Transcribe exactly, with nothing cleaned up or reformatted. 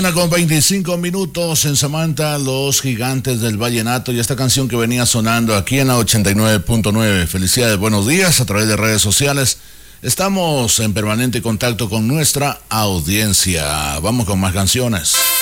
Con veinticinco minutos en Samantha, los gigantes del vallenato, y esta canción que venía sonando aquí en la ochenta y nueve punto nueve. Felicidades, buenos días a través de redes sociales. Estamos en permanente contacto con nuestra audiencia. Vamos con más canciones.